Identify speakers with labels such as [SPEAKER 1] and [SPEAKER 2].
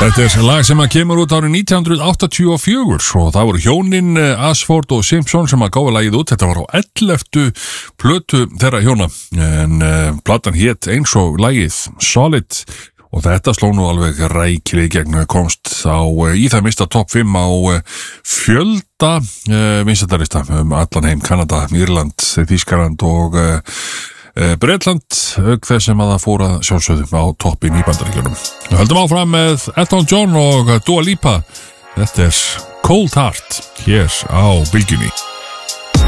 [SPEAKER 1] Þetta lag sem kemur út árið 1984 og það voru hjónin Ashford og Simpson sem gáfu lagið út. Þetta var á 11. plötu þeirra hjóna en platan hét eins og lagið Solid og þetta sló nú alveg rækilega gegn, komst í það mista topp 5 á fjölda vinsældarlista allan heim, Kanada, Írland, Þýskaland og Bretland, auk þess sem að það fór að sjálfsögðu á toppin í Bandaríkjunum. Við höldum áfram með Elton John og Dua Lipa. Þetta Cold Heart hér á Bylgjunni.